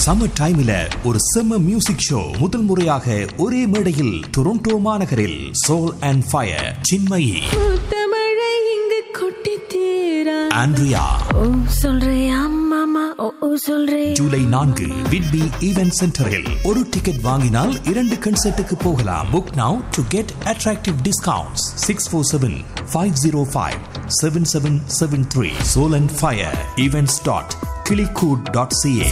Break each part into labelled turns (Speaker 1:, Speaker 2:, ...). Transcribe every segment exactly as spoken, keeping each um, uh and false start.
Speaker 1: Summer டைம்ல ஒரு செம்ம மியூசிக் ஷோ முதல் முறையாக ஒரே மேடையில் டொரண்டோ மாநகரில் சோல் அண்ட் ஃபயர் சின்மயி
Speaker 2: தமிழை இங்கு கொட்டி தீரா
Speaker 1: ஆண்ட்ரியா
Speaker 2: ஓ சொல்றியா மாமா ஓ ஓ சொல்றே
Speaker 1: ஜூலை நான்கு விட்பி ஈவென்ட் சென்டரில் ஒரு டிக்கெட் வாங்கினால் இரண்டு கன்சர்ட்டுக்கு போகலாம். Book now to get attractive discounts. Six four seven five zero five seven seven seven three Sol and fire events dot கிளிகூட் dot CA.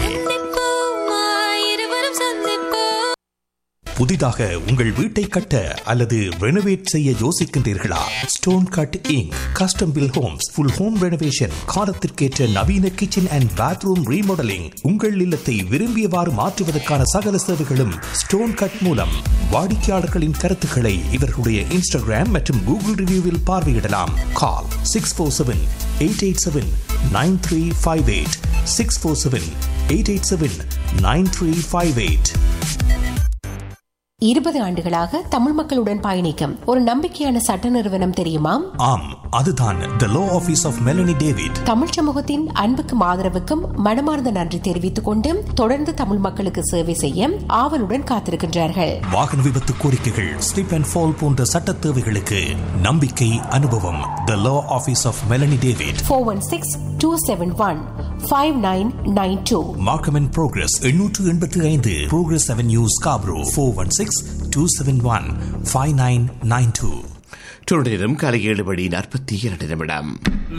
Speaker 1: புதிதாக உங்கள் வீட்டை கட்ட அல்லது ரெனோவேட் செய்ய யோசிக்கின்றீர்களா? Stone cut ink custom bill Holmes full home renovation காலத்திற்கேற்ற நவீன kitchen and bathroom remodelling உங்கள் இல்லத்தை விரும்பியவாறு மாற்றுவதற்கான சகல சேவைகளும் ஸ்டோன் கட் மூலம். வாடிக்கையாளர்களின் கருத்துக்களை இவர்களுடைய இன்ஸ்டாகிராம் மற்றும் கூகுள் ரிவ்யூவில் பார்வையிடலாம். கால் six four seven eight eight seven nine three five eight six four seven eight eight seven nine three five eight.
Speaker 3: இருபது ஆண்டுகளாக தமிழ் மக்களுடன் பயணிக்கும் ஒரு நம்பிக்கையான சட்ட நிறுவனம் தெரியுமா?
Speaker 1: ஆம், அதுதான் தி லா office of Melanie David.
Speaker 3: Tamil சமூகத்தின் அன்புக்கும் ஆதரவுக்கும் மனமார்ந்த நன்றி தெரிவித்துக் கொண்டு தொடர்ந்து தமிழ் மக்களுக்கு சேவை செய்ய ஆவலுடன் காத்திருக்கின்றார்கள்.
Speaker 1: வாகன விபத்து கோரிக்கைகள், ஸ்லிப் அண்ட் ஃபால் போன்ற சட்ட தேவைகளுக்கு நம்பிக்கை அனுபவம். தி லா office of Melanie David.
Speaker 3: Four one six two seven one five nine nine two.
Speaker 1: Markham and progress எண்ணூற்று எண்பத்தி ஐந்து progress avenue Scarborough. Four one six two seven one five nine nine two.
Speaker 4: தொடரும் காலை ஏழு மணி நாற்பத்தி இரண்டு நிமிடம்.